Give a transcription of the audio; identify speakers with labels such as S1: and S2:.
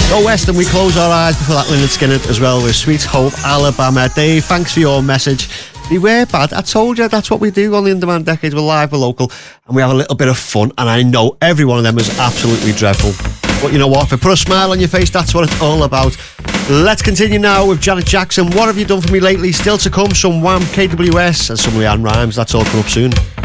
S1: Go west and we close our eyes. Before that, Lynyrd Skynyrd as well with Sweet Hope, Alabama. Dave, thanks for your message. We were bad. I told you that's what we do on the In-Demand Decades. We're live, we're local, and we have a little bit of fun. And I know every one of them is absolutely dreadful. But you know what? If it put a smile on your face, that's what it's all about. Let's continue now with Janet Jackson. What have you done for me lately? Still to come, some Wham, KWS, and some Leanne Rimes. That's all coming up soon.